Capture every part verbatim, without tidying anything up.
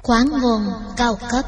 Quán ngon cao cấp.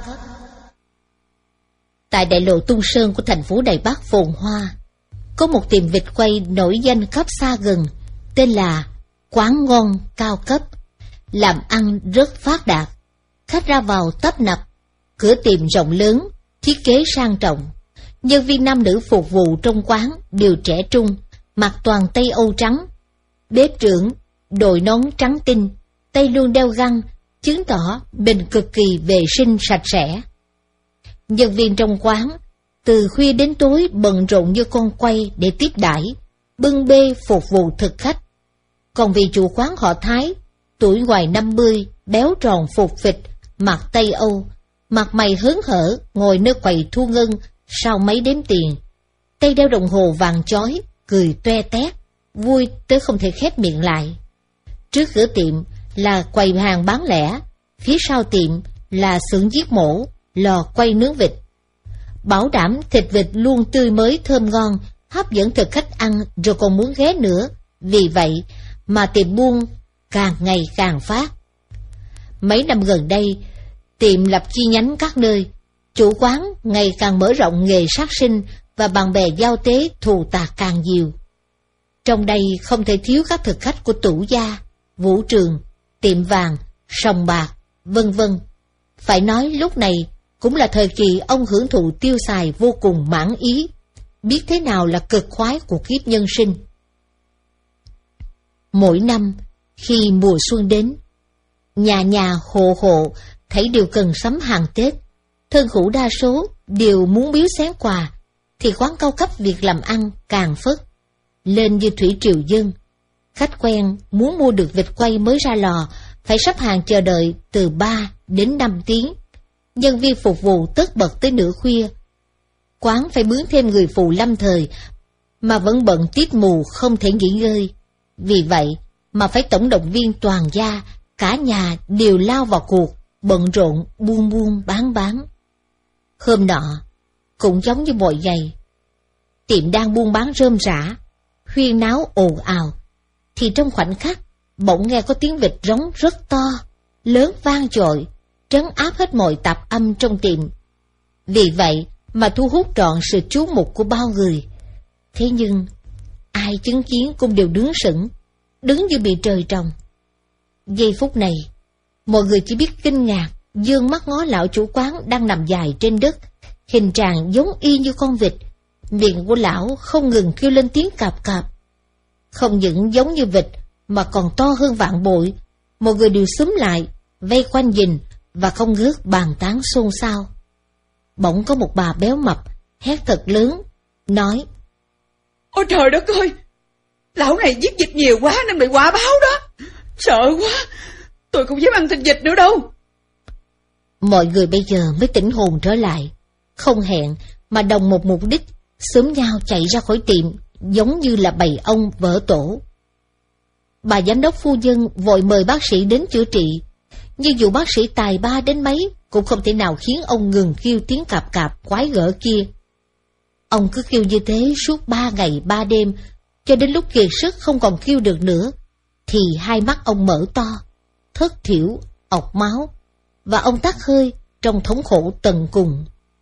Tại đại lộ Tung Sơn của thành phố Đài Bắc phồn hoa, có một tiệm vịt quay nổi danh khắp xa gần, tên là Quán ngon cao cấp. Làm ăn rất phát đạt, khách ra vào tấp nập, cửa tiệm rộng lớn, thiết kế sang trọng. Nhân viên nam nữ phục vụ trong quán đều trẻ trung, mặc toàn tây Âu trắng. Bếp trưởng đội nón trắng tinh, tay luôn đeo găng, chứng tỏ mình cực kỳ vệ sinh sạch sẽ. Nhân viên trong quán từ khuya đến tối bận rộn như con quay để tiếp đãi, bưng bê phục vụ thực khách. Còn vị chủ quán họ Thái, tuổi ngoài năm mươi, béo tròn phục phịch, mặc tây Âu, mặt mày hớn hở ngồi nơi quầy thu ngân sau mấy đếm tiền, tay đeo đồng hồ vàng chói, cười toe tét, vui tới không thể khép miệng lại. Trước cửa tiệm là quầy hàng bán lẻ, phía sau tiệm là xưởng giết mổ, lò quay nướng vịt. Bảo đảm thịt vịt luôn tươi mới thơm ngon, hấp dẫn thực khách ăn rồi còn muốn ghé nữa. Vì vậy mà tiệm buôn càng ngày càng phát. Mấy năm gần đây, tiệm lập chi nhánh các nơi, chủ quán ngày càng mở rộng nghề sát sinh và bạn bè giao tế thù tạc càng nhiều. Trong đây không thể thiếu các thực khách của Tủ Gia, Vũ Trường, tiệm vàng, sòng bạc, vân vân. Phải nói lúc này cũng là thời kỳ ông hưởng thụ tiêu xài vô cùng mãn ý, biết thế nào là cực khoái của kiếp nhân sinh. Mỗi năm, khi mùa xuân đến, nhà nhà hộ hộ thấy đều cần sắm hàng Tết, thân hữu đa số đều muốn biếu xén quà, thì quán cao cấp việc làm ăn càng phất lên như thủy triều dân. Khách quen muốn mua được vịt quay mới ra lò phải sắp hàng chờ đợi từ ba đến năm tiếng. Nhân viên phục vụ tất bật tới nửa khuya. Quán phải mướn thêm người phụ lâm thời, mà vẫn bận tít mù không thể nghỉ ngơi. Vì vậy mà phải tổng động viên toàn gia, cả nhà đều lao vào cuộc, bận rộn buôn buôn bán bán. Hôm nọ, cũng giống như mọi ngày, tiệm đang buôn bán rơm rã, huyên náo ồn ào, thì trong khoảnh khắc, bỗng nghe có tiếng vịt rống rất to, lớn vang dội, trấn áp hết mọi tạp âm trong tiệm. Vì vậy mà thu hút trọn sự chú mục của bao người. Thế nhưng, ai chứng kiến cũng đều đứng sững, đứng như bị trời trồng. Giây phút này, mọi người chỉ biết kinh ngạc, dương mắt ngó lão chủ quán đang nằm dài trên đất, hình trạng giống y như con vịt. Miệng của lão không ngừng kêu lên tiếng cạp cạp. Không những giống như vịt, mà còn to hơn vạn bội. Mọi người đều xúm lại, vây quanh nhìn, và không ngớt bàn tán xôn xao. Bỗng có một bà béo mập, hét thật lớn, nói: Ôi trời đất ơi! Lão này giết vịt nhiều quá nên bị quả báo đó. Sợ quá, tôi không dám ăn thịt vịt nữa đâu. Mọi người bây giờ mới tỉnh hồn trở lại, không hẹn mà đồng một mục đích, xúm nhau chạy ra khỏi tiệm, giống như là bầy ong vỡ tổ. Bà giám đốc phu nhân vội mời bác sĩ đến chữa trị, nhưng dù bác sĩ tài ba đến mấy cũng không thể nào khiến ông ngừng kêu tiếng cạp cạp quái gở kia. Ông cứ kêu như thế suốt ba ngày ba đêm, cho đến lúc kiệt sức không còn kêu được nữa, thì hai mắt ông mở to, thất thiểu, ọc máu, và ông tắt hơi trong thống khổ tận cùng.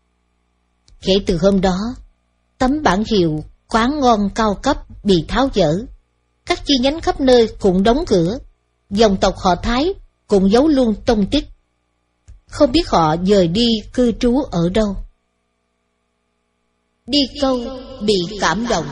Kể từ hôm đó, tấm bảng hiệu quán ngon cao cấp bị tháo dỡ, các chi nhánh khắp nơi cũng đóng cửa, dòng tộc họ Thái cũng giấu luôn tông tích. Không biết họ dời đi cư trú ở đâu. Đi câu bị cảm động.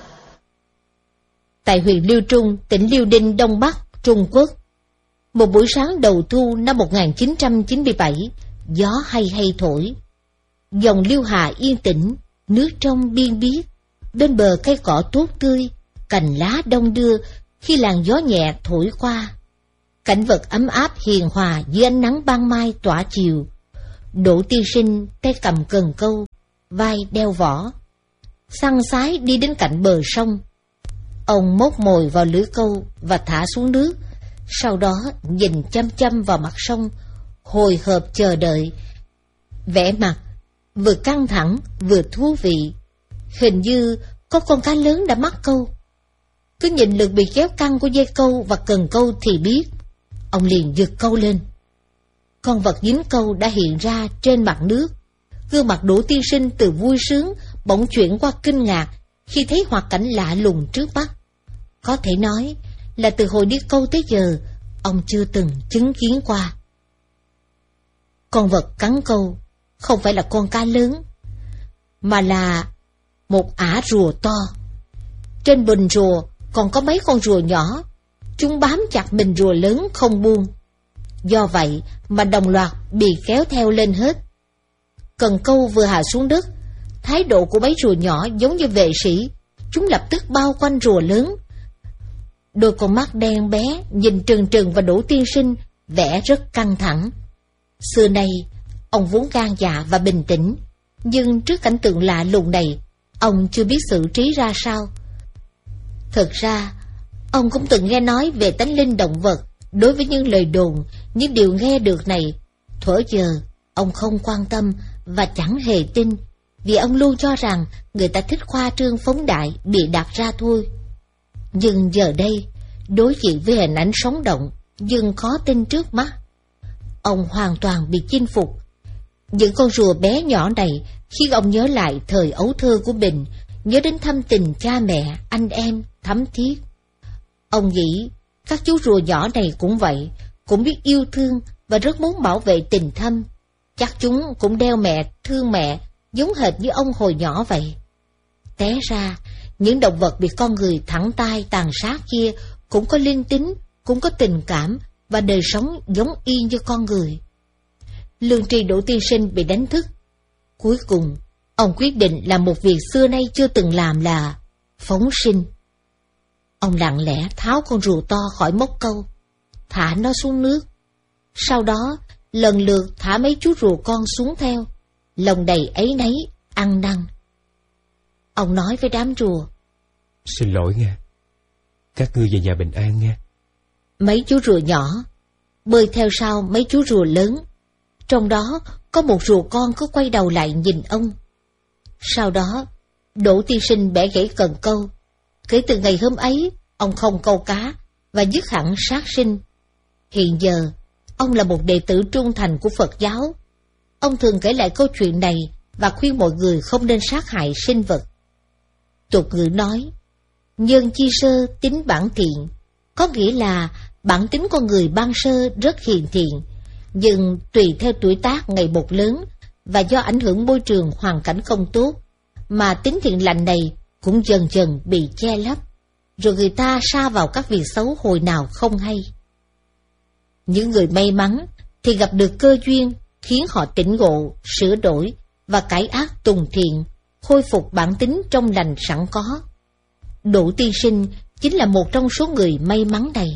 Tại huyện Liêu Trung, tỉnh Liêu Đinh, Đông Bắc, Trung Quốc, một buổi sáng đầu thu năm một nghìn chín trăm chín mươi bảy, gió hay hay thổi. Dòng Liêu Hà yên tĩnh, nước trong biên biếc, bên bờ cây cỏ tốt tươi, cành lá đông đưa khi làn gió nhẹ thổi qua. Cảnh vật ấm áp hiền hòa dưới ánh nắng ban mai tỏa chiều. Đỗ tiên sinh tay cầm cần câu, vai đeo vỏ, săn sái đi đến cạnh bờ sông. Ông móc mồi vào lưới câu và thả xuống nước, sau đó nhìn chăm chăm vào mặt sông, hồi hộp chờ đợi. Vẻ mặt vừa căng thẳng vừa thú vị. Hình như có con cá lớn đã mắc câu. Cứ nhìn lượt bị kéo căng của dây câu và cần câu thì biết. Ông liền giật câu lên. Con vật dính câu đã hiện ra trên mặt nước. Gương mặt Đỗ Tiên Sinh từ vui sướng bỗng chuyển qua kinh ngạc khi thấy hoạt cảnh lạ lùng trước mắt. Có thể nói là từ hồi đi câu tới giờ, ông chưa từng chứng kiến qua. Con vật cắn câu không phải là con cá lớn, mà là một ả rùa to. Trên bình rùa còn có mấy con rùa nhỏ, chúng bám chặt mình rùa lớn không buông. Do vậy mà đồng loạt bị kéo theo lên hết. Cần câu vừa hạ xuống đất, thái độ của mấy rùa nhỏ giống như vệ sĩ, chúng lập tức bao quanh rùa lớn. Đôi con mắt đen bé nhìn trừng trừng vào Đỗ Tiên Sinh, vẻ rất căng thẳng. Xưa nay ông vốn gan dạ và bình tĩnh, nhưng trước cảnh tượng lạ lùng này, ông chưa biết xử trí ra sao. Thực ra ông cũng từng nghe nói về tánh linh động vật. Đối với những lời đồn, những điều nghe được này, thuở giờ ông không quan tâm và chẳng hề tin, vì ông luôn cho rằng người ta thích khoa trương phóng đại, bịa đặt ra thôi. Nhưng giờ đây, đối diện với hình ảnh sống động nhưng khó tin trước mắt, ông hoàn toàn bị chinh phục. Những con rùa bé nhỏ này khiến ông nhớ lại thời ấu thơ của mình, nhớ đến thâm tình cha mẹ, anh em thắm thiết. Ông nghĩ các chú rùa nhỏ này cũng vậy, cũng biết yêu thương và rất muốn bảo vệ tình thâm. Chắc chúng cũng đeo mẹ, thương mẹ, giống hệt như ông hồi nhỏ vậy. Té ra, những động vật bị con người thẳng tay tàn sát kia cũng có linh tính, cũng có tình cảm và đời sống giống y như con người. Lương tri Đỗ Tiên Sinh bị đánh thức. Cuối cùng, ông quyết định làm một việc xưa nay chưa từng làm là phóng sinh. Ông lặng lẽ tháo con rùa to khỏi móc câu, thả nó xuống nước. Sau đó, lần lượt thả mấy chú rùa con xuống theo, lòng đầy áy náy, ăn năn. Ông nói với đám rùa: Xin lỗi nghe, các ngươi về nhà bình an nghe. Mấy chú rùa nhỏ bơi theo sau mấy chú rùa lớn, trong đó có một rùa con cứ quay đầu lại nhìn ông. Sau đó, Đỗ Tiên Sinh bẻ gãy cần câu. Kể từ ngày hôm ấy, ông không câu cá và dứt hẳn sát sinh. Hiện giờ, ông là một đệ tử trung thành của Phật giáo. Ông thường kể lại câu chuyện này và khuyên mọi người không nên sát hại sinh vật. Tục ngữ nói, nhân chi sơ tính bản thiện, có nghĩa là bản tính con người ban sơ rất hiền thiện, nhưng tùy theo tuổi tác ngày một lớn và do ảnh hưởng môi trường hoàn cảnh không tốt, mà tính thiện lành này cũng dần dần bị che lấp, rồi người ta sa vào các việc xấu hồi nào không hay. Những người may mắn thì gặp được cơ duyên khiến họ tỉnh ngộ, sửa đổi và cải ác tùng thiện, khôi phục bản tính trong lành sẵn có. Đỗ Tiên Sinh chính là một trong số người may mắn này.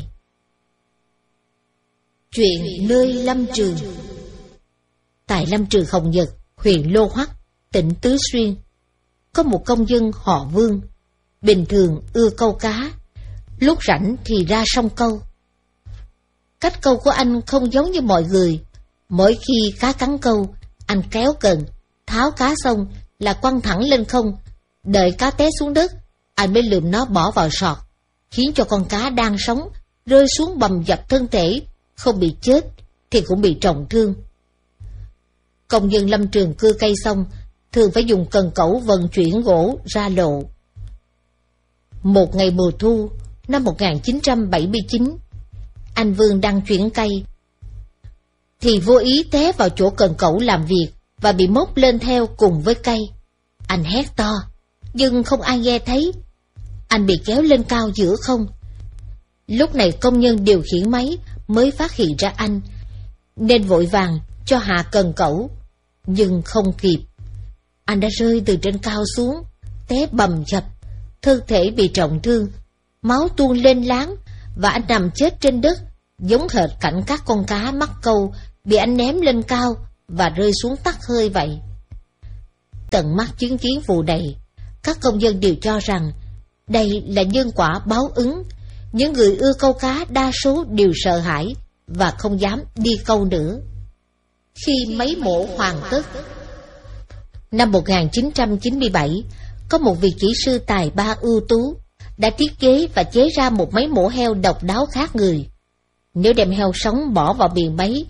Chuyện nơi lâm trường. Tại lâm trường Hồng Nhật, huyện Lô Hoắc, tỉnh Tứ Xuyên, có một công dân họ Vương, bình thường ưa câu cá, lúc rảnh thì ra sông câu. Cách câu của anh không giống như mọi người. Mỗi khi cá cắn câu, anh kéo cần, tháo cá xong là quăng thẳng lên không, đợi cá té xuống đất, anh mới lượm nó bỏ vào sọt, khiến cho con cá đang sống rơi xuống bầm dập thân thể, không bị chết thì cũng bị trọng thương. Công dân lâm trường cưa cây xong, thường phải dùng cần cẩu vận chuyển gỗ ra lộ. Một ngày mùa thu, năm một nghìn chín trăm bảy mươi chín, anh Vương đang chuyển cây, thì vô ý té vào chỗ cần cẩu làm việc và bị móc lên theo cùng với cây. Anh hét to, nhưng không ai nghe thấy. Anh bị kéo lên cao giữa không. Lúc này công nhân điều khiển máy mới phát hiện ra anh, nên vội vàng cho hạ cần cẩu, nhưng không kịp. Anh đã rơi từ trên cao xuống, té bầm dập, thân thể bị trọng thương, máu tuôn lên láng, và anh nằm chết trên đất, giống hệt cảnh các con cá mắc câu bị anh ném lên cao và rơi xuống tắt hơi vậy. Tận mắt chứng kiến vụ này, các công dân đều cho rằng đây là nhân quả báo ứng. Những người ưa câu cá đa số đều sợ hãi và không dám đi câu nữa. Khi máy mổ hoàn tất, năm một nghìn chín trăm chín mươi bảy, có một vị kỹ sư tài ba ưu tú đã thiết kế và chế ra một máy mổ heo độc đáo khác người. Nếu đem heo sống bỏ vào miệng máy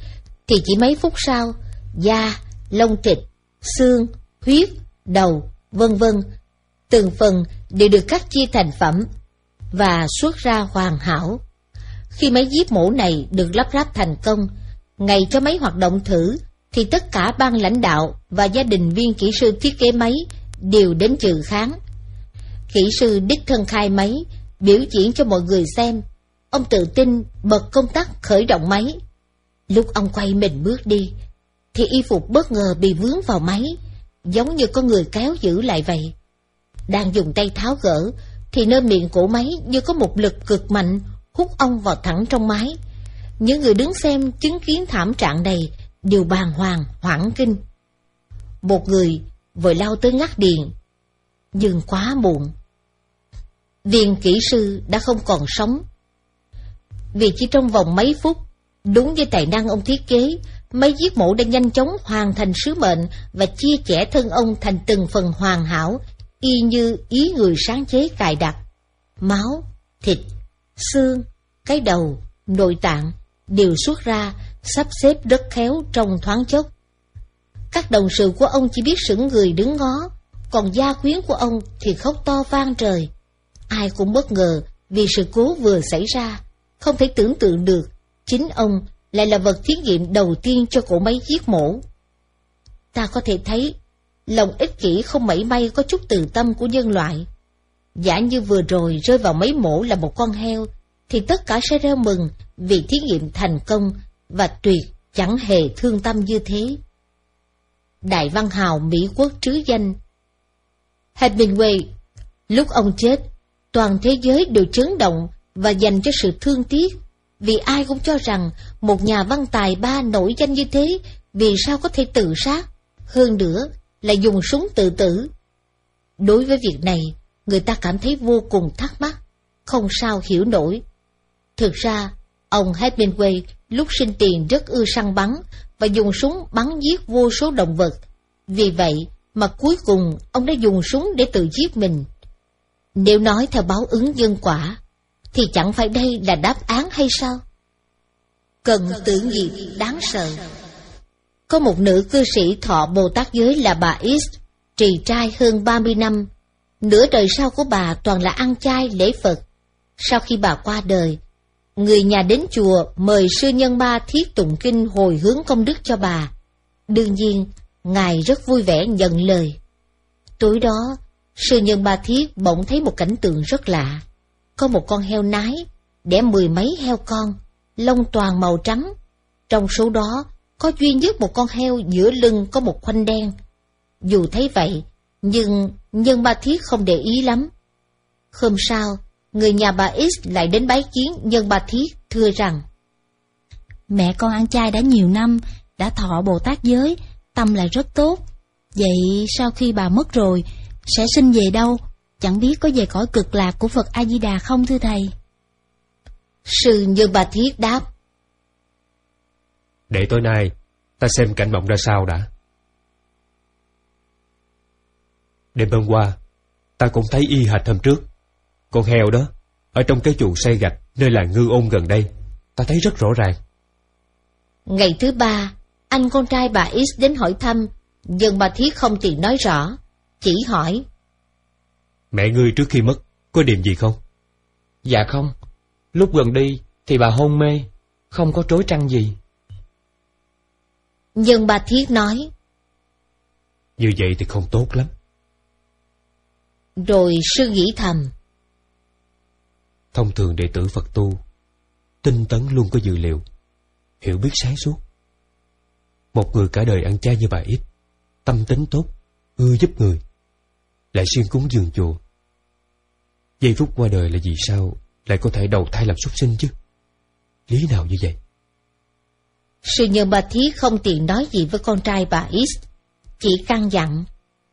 thì chỉ mấy phút sau, da, lông thịt, xương, huyết, đầu, vân vân, từng phần đều được cắt chia thành phẩm và xuất ra hoàn hảo. Khi máy giết mổ này được lắp ráp thành công, ngày cho máy hoạt động thử, thì tất cả ban lãnh đạo và gia đình viên kỹ sư thiết kế máy đều đến trừ kháng. Kỹ sư đích thân khai máy, biểu diễn cho mọi người xem. Ông tự tin bật công tắc khởi động máy. Lúc ông quay mình bước đi, thì y phục bất ngờ bị vướng vào máy, giống như có người kéo giữ lại vậy. Đang dùng tay tháo gỡ, thì nơi miệng cổ máy như có một lực cực mạnh hút ông vào thẳng trong máy. Những người đứng xem chứng kiến thảm trạng này đều bàng hoàng, hoảng kinh. Một người vội lao tới ngắt điện, nhưng quá muộn. Viên kỹ sư đã không còn sống. Vì chỉ trong vòng mấy phút, đúng với tài năng ông thiết kế, máy giết mổ đã nhanh chóng hoàn thành sứ mệnh và chia chẻ thân ông thành từng phần hoàn hảo, y như ý người sáng chế cài đặt. Máu, thịt, xương, cái đầu, nội tạng đều xuất ra, sắp xếp rất khéo trong thoáng chốc. Các đồng sự của ông chỉ biết sững người đứng ngó, còn gia quyến của ông thì khóc to vang trời. Ai cũng bất ngờ vì sự cố vừa xảy ra, không thể tưởng tượng được chính ông lại là vật thí nghiệm đầu tiên cho cỗ máy giết mổ. Ta có thể thấy lòng ích kỷ không mảy may có chút từ tâm của nhân loại. Giả như vừa rồi rơi vào máy mổ là một con heo, thì tất cả sẽ reo mừng vì thí nghiệm thành công, và tuyệt chẳng hề thương tâm như thế. Đại văn hào Mỹ quốc trứ danh Hemingway, lúc ông chết, toàn thế giới đều chấn động và dành cho sự thương tiếc, vì ai cũng cho rằng một nhà văn tài ba nổi danh như thế vì sao có thể tự sát, hơn nữa là dùng súng tự tử. Đối với việc này, người ta cảm thấy vô cùng thắc mắc, không sao hiểu nổi. Thực ra, ông Hemingway lúc sinh tiền rất ưa săn bắn và dùng súng bắn giết vô số động vật. Vì vậy mà cuối cùng ông đã dùng súng để tự giết mình. Nếu nói theo báo ứng nhân quả, thì chẳng phải đây là đáp án hay sao? Cần tử nghiệp đáng sợ. Có một nữ cư sĩ thọ Bồ Tát giới là bà X, trì trai hơn ba mươi năm. Nửa đời sau của bà toàn là ăn chay lễ Phật. Sau khi bà qua đời, người nhà đến chùa mời sư Nhân Ba Thiết tụng kinh hồi hướng công đức cho bà. Đương nhiên, ngài rất vui vẻ nhận lời. Tối đó, sư Nhân Ba Thiết bỗng thấy một cảnh tượng rất lạ. Có một con heo nái, đẻ mười mấy heo con, lông toàn màu trắng. Trong số đó, có duy nhất một con heo giữa lưng có một khoanh đen. Dù thấy vậy, nhưng Nhân Ba Thiết không để ý lắm. Hôm sau, người nhà bà X lại đến bái kiến Nhân Ba Thiết, thưa rằng: Mẹ con ăn chay đã nhiều năm, đã thọ Bồ Tát giới, tâm lại rất tốt. Vậy sau khi bà mất rồi, sẽ sinh về đâu? Chẳng biết có về cõi cực lạc của Phật A-di-đà không thưa thầy? Sư Nhân Ba Thiết đáp: Để tối nay ta xem cảnh mộng ra sao đã. Đêm hôm qua, ta cũng thấy y hệt hôm trước. Con heo đó, ở trong cái chuồng xây gạch nơi làng Ngư Ôn gần đây, ta thấy rất rõ ràng. Ngày thứ ba, anh con trai bà X đến hỏi thăm, nhưng bà Thiết không tiện nói rõ, chỉ hỏi: Mẹ ngươi trước khi mất, có điềm gì không? Dạ không, lúc gần đi thì bà hôn mê, không có trối trăng gì. Nhưng bà Thiết nói: Như vậy thì không tốt lắm. Rồi sư nghĩ thầm: Thông thường đệ tử Phật tu, tinh tấn luôn có dự liệu, hiểu biết sáng suốt. Một người cả đời ăn chay như bà Ít, tâm tính tốt, ưa giúp người, lại siêng cúng dường chùa. Giây phút qua đời là vì sao lại có thể đầu thai làm súc sinh chứ? Lý nào như vậy? Sư Nhân Ba Thiết không tiện nói gì với con trai bà X, chỉ căn dặn: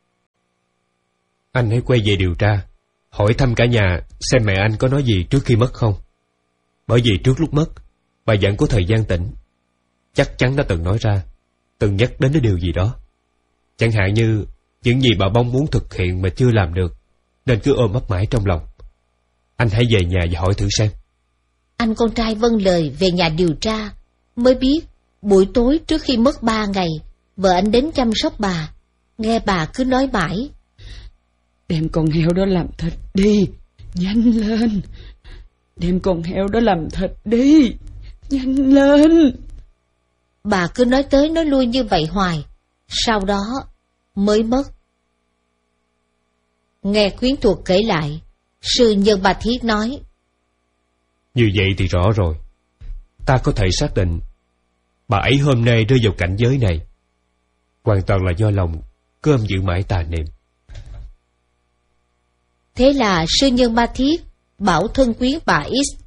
Anh hãy quay về điều tra, hỏi thăm cả nhà xem mẹ anh có nói gì trước khi mất không. Bởi vì trước lúc mất, bà vẫn có thời gian tĩnh. Chắc chắn đã từng nói ra, từng nhắc đến cái điều gì đó. Chẳng hạn như những gì bà mong muốn thực hiện mà chưa làm được, nên cứ ôm ấp mãi trong lòng. Anh hãy về nhà và hỏi thử xem. Anh con trai vâng lời về nhà điều tra, mới biết Buổi tối trước khi mất ba ngày, vợ anh đến chăm sóc bà. Nghe bà cứ nói mãi: Đem con heo đó làm thịt đi, nhanh lên. Đem con heo đó làm thịt đi, nhanh lên. Bà cứ nói tới nói lui như vậy hoài, sau đó mới mất. Nghe quyến thuộc kể lại, sư nhân Ba Thiết nói: Như vậy thì rõ rồi. Ta có thể xác định bà ấy hôm nay rơi vào cảnh giới này hoàn toàn là do lòng cơm giữ mãi tà niệm. Thế là sư nhân Ba Thiết bảo thân quyến bà X: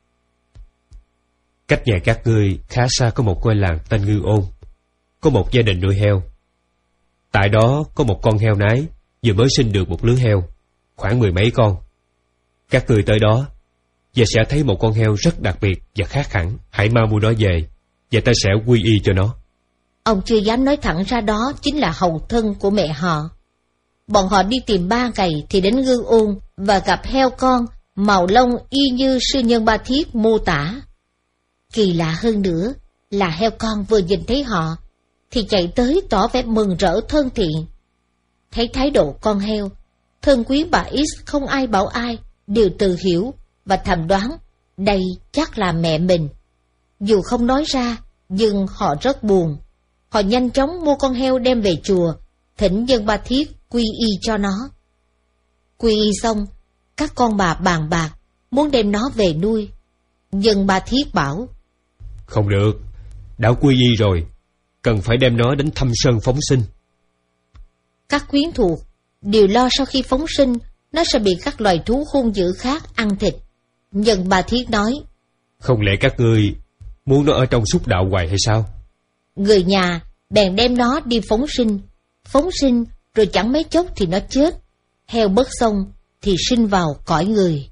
Cách nhà các ngươi khá xa có một ngôi làng tên Ngư Ôn, có một gia đình nuôi heo. Tại đó có một con heo nái vừa mới sinh được một lứa heo, khoảng mười mấy con. Các ngươi tới đó và sẽ thấy một con heo rất đặc biệt và khác hẳn. Hãy mau mua nó về và ta sẽ quy y cho nó. Ông chưa dám nói thẳng ra đó chính là hầu thân của mẹ họ. Bọn họ đi tìm ba ngày thì đến Ngư Ôn và gặp heo con, màu lông y như sư nhân Ba Thiết mô tả. Kỳ lạ hơn nữa là heo con vừa nhìn thấy họ thì chạy tới tỏ vẻ mừng rỡ thân thiện. Thấy thái độ con heo, thân quyến bà X không ai bảo ai, đều tự hiểu và thầm đoán đây chắc là mẹ mình. Dù không nói ra, nhưng họ rất buồn. Họ nhanh chóng mua con heo đem về chùa, thỉnh dân Ba Thiết quy y cho nó. Quy y xong, các con bà bàn bạc muốn đem nó về nuôi. Dân Ba Thiết bảo: Không được, đã quy y rồi, cần phải đem nó đến Thâm Sơn phóng sinh. Các quyến thuộc đều lo sau khi phóng sinh nó sẽ bị các loài thú hung dữ khác ăn thịt. Dân Ba Thiết nói: Không lẽ các ngươi muốn nó ở trong xúc đạo hoài hay sao? Người nhà bèn đem nó đi phóng sinh. Phóng sinh rồi chẳng mấy chốc thì nó chết. Heo bất xong thì sinh vào cõi người.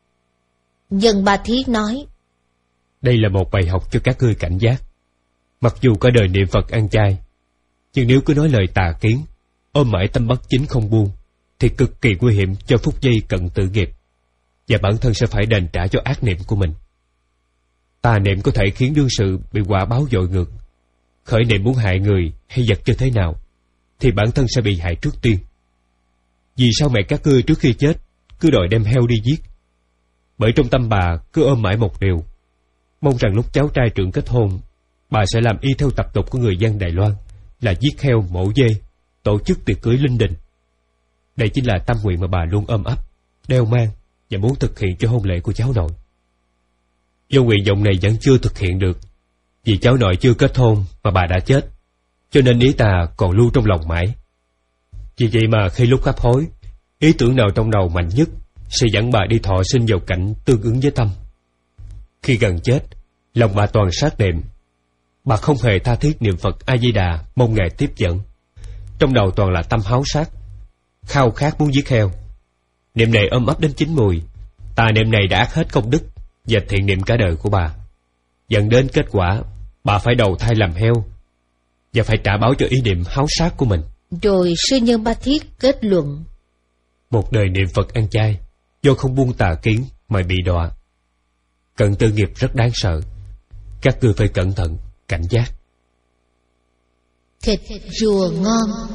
Dân Ba Thiết nói: Đây là một bài học cho các ngươi cảnh giác. Mặc dù cả đời niệm Phật ăn chay, nhưng nếu cứ nói lời tà kiến, ôm mãi tâm bất chính không buông, thì cực kỳ nguy hiểm cho phút giây cận tử nghiệp, và bản thân sẽ phải đền trả cho ác niệm của mình. Tà niệm có thể khiến đương sự bị quả báo dội ngược. Khởi niệm muốn hại người hay vật cho thế nào, thì bản thân sẽ bị hại trước tiên. Vì sao mẹ các ngươi trước khi chết cứ đòi đem heo đi giết? Bởi trong tâm bà cứ ôm mãi một điều, mong rằng lúc cháu trai trưởng kết hôn, bà sẽ làm y theo tập tục của người dân Đài Loan, là giết heo mổ dê, tổ chức tiệc cưới linh đình. Đây chính là tâm nguyện mà bà luôn ôm ấp, đeo mang và muốn thực hiện cho hôn lễ của cháu nội. Do nguyện vọng này vẫn chưa thực hiện được, vì cháu nội chưa kết hôn mà bà đã chết, cho nên ý ta còn lưu trong lòng mãi. Vì vậy mà khi lúc hấp hối, ý tưởng nào trong đầu mạnh nhất sẽ dẫn bà đi thọ sinh vào cảnh tương ứng với tâm. Khi gần chết, lòng bà toàn sát niệm. Bà không hề tha thiết niệm Phật A Di Đà mong Ngài tiếp dẫn. Trong đầu toàn là tâm háo sát, khao khát muốn giết heo. Niệm này ôm ấp đến chín mùi. Tà niệm này đã ác hết công đức và thiện niệm cả đời của bà, dẫn đến kết quả bà phải đầu thai làm heo và phải trả báo cho ý niệm háo sát của mình. Rồi sư nhân Ba Thiết kết luận: Một đời niệm Phật ăn chay, do không buông tà kiến mà bị đọa. Cận tử nghiệp rất đáng sợ. Các ngươi phải cẩn thận, cảnh giác. Thịt rùa ngon.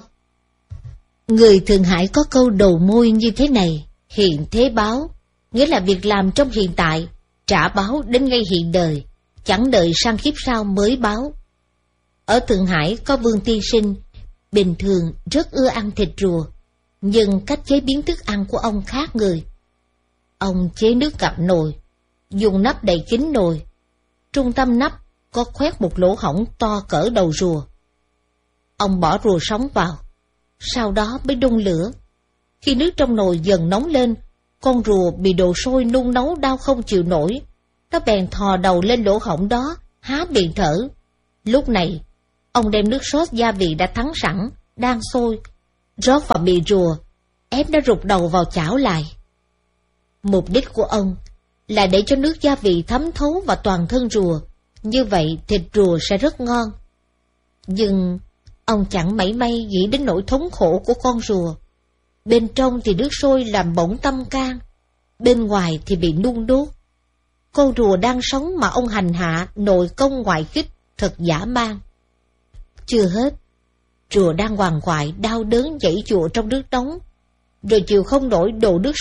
Người Thượng Hải có câu đầu môi như thế này: hiện thế báo, nghĩa là việc làm trong hiện tại, trả báo đến ngay hiện đời, chẳng đợi sang kiếp sau mới báo. Ở Thượng Hải có Vương tiên sinh, bình thường rất ưa ăn thịt rùa, nhưng cách chế biến thức ăn của ông khác người. Ông chế nước gặp nồi, dùng nắp đậy kín nồi. Trung tâm nắp có khoét một lỗ hổng to cỡ đầu rùa. Ông bỏ rùa sống vào, sau đó mới đun lửa. Khi nước trong nồi dần nóng lên, con rùa bị đồ sôi nung nấu đau không chịu nổi. Nó bèn thò đầu lên lỗ hổng đó, há miệng thở. Lúc này, ông đem nước sốt gia vị đã thắng sẵn, đang sôi, rót vào miệng rùa, ép nó rụt đầu vào chảo lại. Mục đích của ông là để cho nước gia vị thấm thấu vào toàn thân rùa, như vậy thịt rùa sẽ rất ngon. Nhưng ông chẳng mảy may nghĩ đến nỗi thống khổ của con rùa. Bên trong thì nước sôi làm bỏng tâm can, bên ngoài thì bị nung đốt. Con rùa đang sống mà ông hành hạ nội công ngoại kích, thật dã man. Chưa hết, rùa đang hoàng hoại đau đớn giãy giụa trong nước nóng, rồi chịu không nổi đổ nước